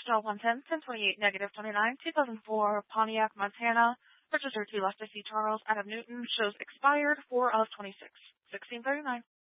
XL 110, 1028, negative 29, 2004 Pontiac, Montana. Registered to Lester C. Charles, Adam Newton. Shows expired 4 of 26, 1639.